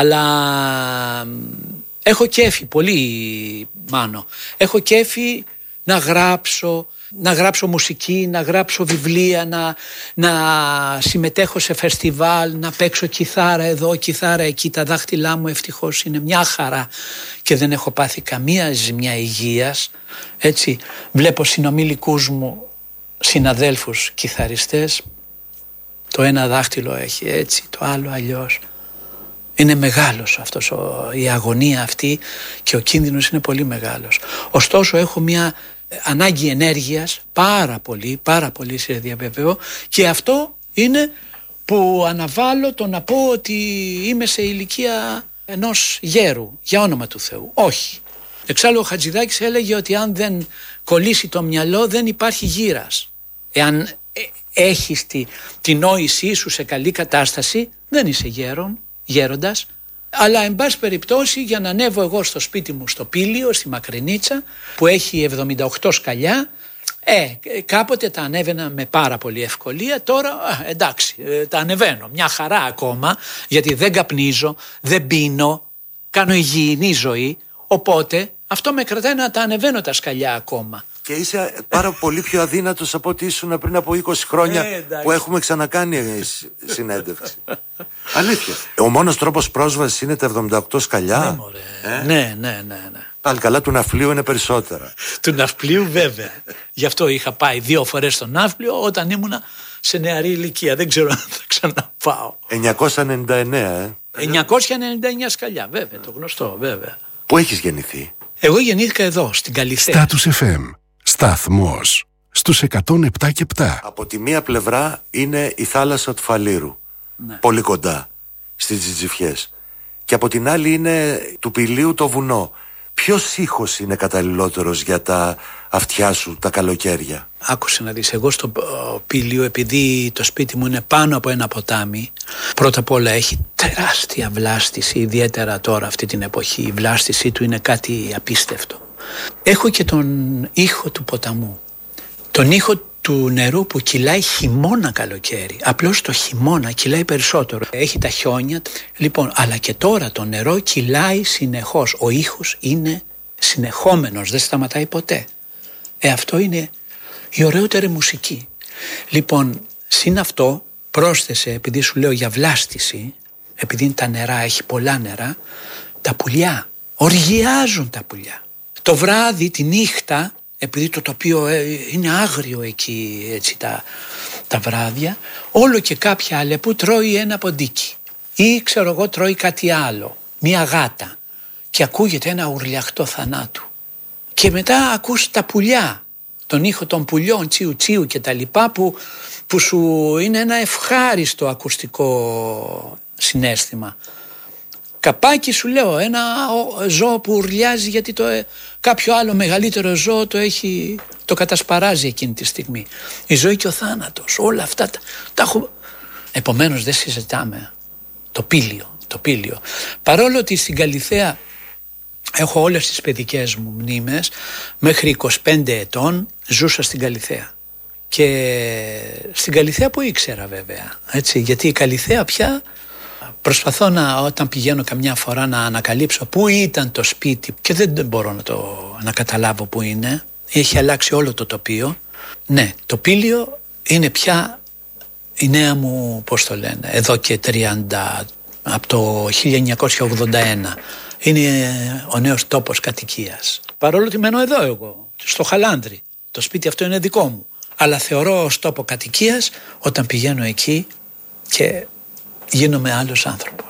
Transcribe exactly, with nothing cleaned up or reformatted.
Αλλά έχω κέφι πολύ, Μάνο. Έχω κέφι να γράψω, να γράψω μουσική, να γράψω βιβλία, να, να συμμετέχω σε φεστιβάλ, να παίξω κιθάρα εδώ, κιθάρα εκεί. Τα δάχτυλά μου ευτυχώς είναι μια χαρά και δεν έχω πάθει καμία ζημιά υγείας. Έτσι, βλέπω συνομιλικούς μου, συναδέλφους κιθαριστές, το ένα δάχτυλο έχει έτσι, το άλλο αλλιώς. Είναι μεγάλος αυτός, η αγωνία αυτή και ο κίνδυνος είναι πολύ μεγάλος. Ωστόσο έχω μια ανάγκη ενέργειας πάρα πολύ, πάρα πολύ σε διαβεβαιώ, και αυτό είναι που αναβάλω το να πω ότι είμαι σε ηλικία ενός γέρου, για όνομα του Θεού. Όχι. Εξάλλου ο Χατζηδάκης έλεγε ότι αν δεν κολλήσει το μυαλό δεν υπάρχει γύρας. Εάν έχεις τη, τη νόησή σου σε καλή κατάσταση δεν είσαι γέρον, γέροντας. Αλλά εν πάση περιπτώσει, για να ανέβω εγώ στο σπίτι μου στο Πήλιο, στη Μακρινίτσα, που έχει εβδομήντα οκτώ σκαλιά, ε, κάποτε τα ανέβαινα με πάρα πολύ ευκολία. Τώρα α, εντάξει, ε, τα ανεβαίνω μια χαρά ακόμα, γιατί δεν καπνίζω, δεν πίνω, κάνω υγιεινή ζωή, οπότε αυτό με κρατάει να τα ανεβαίνω τα σκαλιά ακόμα. Και είσαι πάρα πολύ πιο αδύνατος από ό,τι ήσουν πριν από είκοσι χρόνια ε, που έχουμε ξανακάνει συνέντευξη. Αλήθεια. Ο μόνος τρόπος πρόσβασης είναι τα εβδομήντα οκτώ σκαλιά. Ναι, μωρέ. Ε? ναι, ναι, ναι, ναι. Πάλι καλά, του ναυπλίου είναι περισσότερα. Του ναυπλίου βέβαια. Γι' αυτό είχα πάει δύο φορές στο ναύπλιο όταν ήμουνα σε νεαρή ηλικία. Δεν ξέρω αν θα ξαναπάω. εννιακόσια ενενήντα εννέα, ε. εννιακόσια ενενήντα εννέα σκαλιά, βέβαια, το γνωστό, βέβαια. Πού έχεις γεννηθεί? Εγώ γεννήθηκα εδώ, στην Καλιθέα. Status εφ εμ. Σταθμός στους εκατόν επτά και επτά. Από τη μία πλευρά είναι η θάλασσα του Φαλήρου, ναι, πολύ κοντά στις Τζιτζιφιές, και από την άλλη είναι του Πηλίου το βουνό. Ποιος ήχος είναι καταλληλότερος για τα αυτιά σου τα καλοκαίρια? Άκουσε να δεις, εγώ στο Πήλιο, επειδή το σπίτι μου είναι πάνω από ένα ποτάμι, πρώτα απ' όλα έχει τεράστια βλάστηση, ιδιαίτερα τώρα αυτή την εποχή. Η βλάστησή του είναι κάτι απίστευτο. Έχω και τον ήχο του ποταμού, τον ήχο του νερού που κυλάει χειμώνα καλοκαίρι. Απλώς το χειμώνα κυλάει περισσότερο. Έχει τα χιόνια. Λοιπόν, αλλά και τώρα το νερό κυλάει συνεχώς. Ο ήχος είναι συνεχόμενος, δεν σταματάει ποτέ. Ε, αυτό είναι η ωραιότερη μουσική. Λοιπόν, συν αυτό πρόσθεσε, επειδή σου λέω για βλάστηση, επειδή είναι τα νερά, έχει πολλά νερά, τα πουλιά, οργιάζουν τα πουλιά. Το βράδυ, τη νύχτα, επειδή το τοπίο είναι άγριο εκεί, έτσι, τα, τα βράδια, όλο και κάποια αλεπού τρώει ένα ποντίκι ή ξέρω εγώ τρώει κάτι άλλο, μία γάτα, και ακούγεται ένα ουρλιαχτό θανάτου. Και μετά ακούς τα πουλιά, τον ήχο των πουλιών, τσίου τσίου και τα λοιπά, που, που σου είναι ένα ευχάριστο ακουστικό συναίσθημα. Καπάκι, σου λέω, ένα ζώο που ουρλιάζει γιατί το, κάποιο άλλο μεγαλύτερο ζώο το έχει, το κατασπαράζει εκείνη τη στιγμή. Η ζωή και ο θάνατος, όλα αυτά τα, τα έχω. Επομένως δεν συζητάμε. Το Πήλιο, το Πήλιο. Παρόλο ότι στην Καλιθέα έχω όλες τις παιδικές μου μνήμες, μέχρι είκοσι πέντε ετών ζούσα στην Καλιθέα. Και στην Καλιθέα που ήξερα βέβαια, έτσι, γιατί η Καλιθέα πια προσπαθώ να, όταν πηγαίνω καμιά φορά, να ανακαλύψω πού ήταν το σπίτι, και δεν μπορώ να το να καταλάβω πού είναι. Έχει αλλάξει όλο το τοπίο. Ναι, το Πήλιο είναι πια η νέα μου, πώς το λένε, εδώ και τριάντα, από το χίλια εννιακόσια ογδόντα ένα. Είναι ο νέος τόπος κατοικίας. Παρόλο ότι μένω εδώ εγώ, στο Χαλάνδρι. Το σπίτι αυτό είναι δικό μου. Αλλά θεωρώ ως τόπο κατοικίας όταν πηγαίνω εκεί και γίνομαι άλλος άνθρωπος.